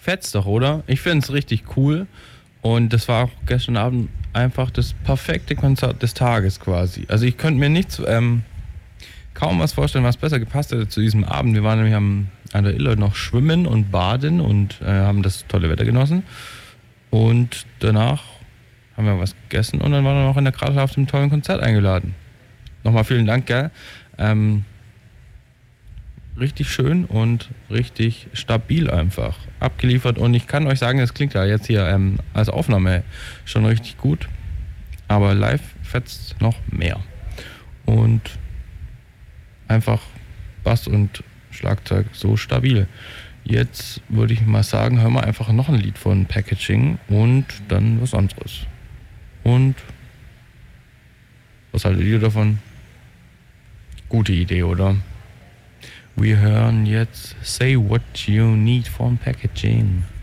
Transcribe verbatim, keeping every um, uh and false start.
Fetzt doch, oder? Ich finde es richtig cool. Und das war auch gestern Abend einfach das perfekte Konzert des Tages quasi. Also ich könnte mir nichts, ähm, kaum was vorstellen, was besser gepasst hätte zu diesem Abend. Wir waren nämlich am, an der Iller noch schwimmen und baden und äh, haben das tolle Wetter genossen. Und danach haben wir was gegessen und dann waren wir noch in der Krater auf dem tollen Konzert eingeladen. Nochmal vielen Dank, gell? Ähm, richtig schön und richtig stabil einfach abgeliefert. Und ich kann euch sagen, das klingt ja jetzt hier ähm, als Aufnahme schon richtig gut. Aber live fetzt noch mehr. Und einfach Bass und Schlagzeug so stabil. Jetzt würde ich mal sagen, hören wir einfach noch ein Lied von Packaging und dann was anderes. Und was haltet ihr davon? Gute Idee, oder? Wir hören jetzt Say What You Need von Packaging.